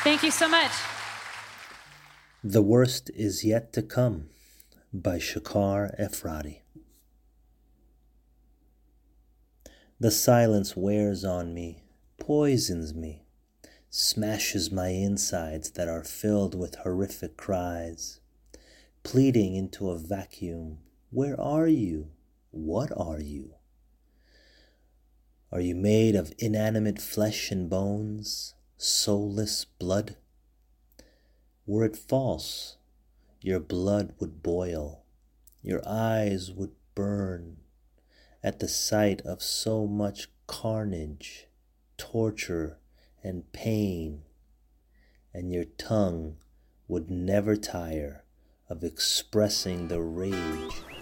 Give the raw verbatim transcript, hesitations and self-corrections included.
Thank you so much. The Worst Is Yet to Come by Shakar Efrati. The silence wears on me, poisons me, smashes my insides that are filled with horrific cries, pleading into a vacuum. Where are you? What are you? Are you made of inanimate flesh and bones, soulless blood? Were it false, your blood would boil, your eyes would burn at the sight of so much carnage, torture, and pain, and your tongue would never tire of expressing the rage